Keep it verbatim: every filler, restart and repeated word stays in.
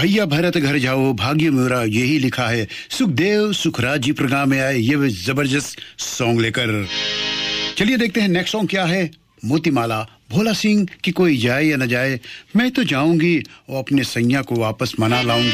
भैया भरत घर जाओ भाग्य मेरा, यही लिखा है सुखदेव सुखराज जी प्रोग्राम में आए ये जबरदस्त सॉन्ग लेकर। चलिए देखते हैं नेक्स्ट सॉन्ग क्या है। मोतीमाला भोला सिंह की कोई जाए या न जाए, मैं तो जाऊंगी और अपने सैया को वापस मना लाऊंगी।